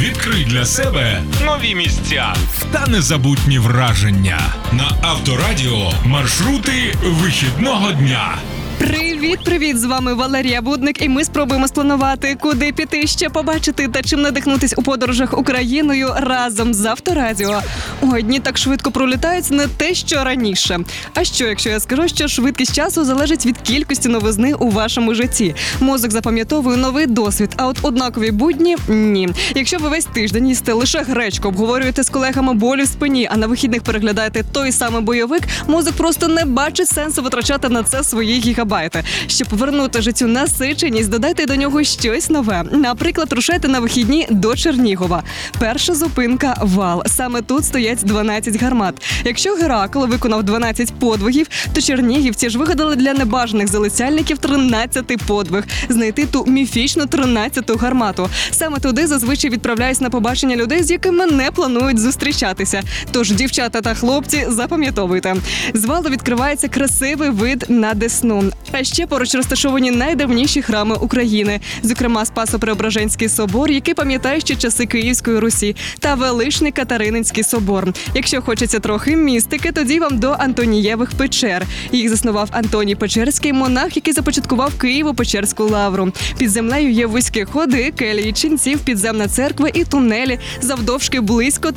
Відкрий для себе нові місця та незабутні враження. На Авторадіо маршрути вихідного дня. Привіт! З вами Валерія Будник, і ми спробуємо спланувати, куди піти, що побачити та чим надихнутись у подорожах Україною разом з Авторадіо. Ой, дні так швидко пролітають, не те, що раніше. А що, якщо я скажу, що швидкість часу залежить від кількості новизни у вашому житті? Мозок запам'ятовує новий досвід, а от однакові будні – ні. Якщо ви весь тиждень їсте лише гречку, обговорюєте з колегами болі в спині, а на вихідних переглядаєте той самий бойовик, мозок просто не бачить сенсу витрачати на це свої гігабайти. Щоб повернути життю насиченість, додайте до нього щось нове. Наприклад, рушайте на вихідні до Чернігова. Перша зупинка – Вал. Саме тут стоять 12 гармат. Якщо Геракл виконав 12 подвигів, то чернігівці ж вигадали для небажаних залицяльників 13-й подвиг – знайти ту міфічну 13-ту гармату. Саме туди зазвичай відправляють на побачення людей, з якими не планують зустрічатися. Тож, дівчата та хлопці, запам'ятовуйте. З Валу відкривається красивий вид на Десну. А ще поруч розташовані найдавніші храми України, зокрема Спасо-Преображенський собор, який пам'ятає ще часи Київської Русі, та Величний Катерининський собор. Якщо хочеться трохи містики, тоді вам до Антонієвих печер. Їх заснував Антоній Печерський, монах, який започаткував Києво-Печерську лавру. Під землею є вузькі ходи, келії ченців, підземна церква і тунелі завдовжки близько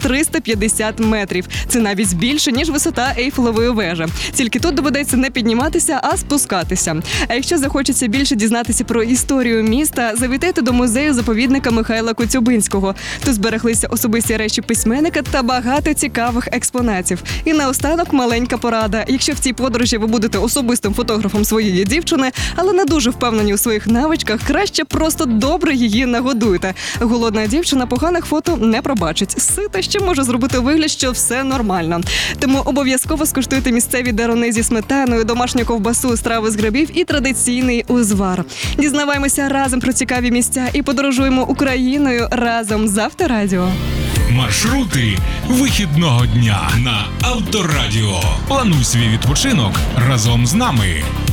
350 метрів. Це навіть більше, ніж висота Ейфелевої вежі. Тільки тут доведеться не підніматися, а спускатися. А якщо захочеться більше дізнатися про історію міста, завітайте до музею-заповідника Михайла Коцюбинського. Тут збереглися особисті речі письменника та багато цікавих експонатів. І наостанок маленька порада. Якщо в цій подорожі ви будете особистим фотографом своєї дівчини, але не дуже впевнені у своїх навичках, краще просто добре її нагодуйте. Голодна дівчина поганих фото не пробачить. Сита ще може зробити вигляд, що все нормально. Тому обов'язково скуштуйте місцеві деруни зі сметаною, домашню ковбасу, страви з грибів і традиційний узвар. Дізнаваємося разом про цікаві місця і подорожуємо Україною разом з Авторадіо. Маршрути вихідного дня на Авторадіо. Плануй свій відпочинок разом з нами.